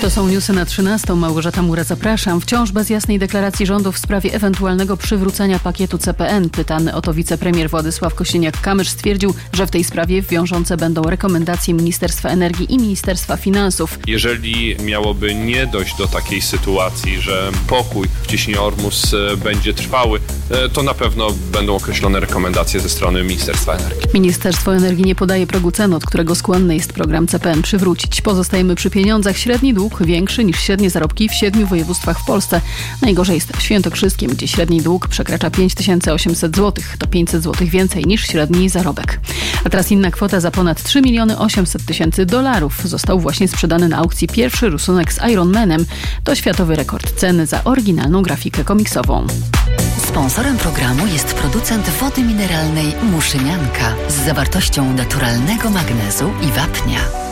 To są newsy na 13. Małgorzata Mura, zapraszam. Wciąż bez jasnej deklaracji rządu w sprawie ewentualnego przywrócenia pakietu CPN. Pytany o to wicepremier Władysław Kosiniak-Kamysz stwierdził, że w tej sprawie wiążące będą rekomendacje Ministerstwa Energii i Ministerstwa Finansów. Jeżeli miałoby nie dojść do takiej sytuacji, że pokój w cieśninie Ormus będzie trwały, to na pewno będą określone rekomendacje ze strony Ministerstwa Energii. Ministerstwo Energii nie podaje progu cen, od którego skłonny jest program CPN przywrócić. Pozostajemy przy pieniądzach. Średni dług większy niż średnie zarobki w 7 województwach w Polsce. Najgorzej jest w Świętokrzyskiem, gdzie średni dług przekracza 5800 zł. To 500 zł więcej niż średni zarobek. A teraz inna kwota za ponad 3 800 000 dolarów. Został właśnie sprzedany na aukcji pierwszy rysunek z Iron Manem. To światowy rekord ceny za oryginalną grafikę komiksową. Sponsorem programu jest producent wody mineralnej Muszynianka z zawartością naturalnego magnezu i wapnia.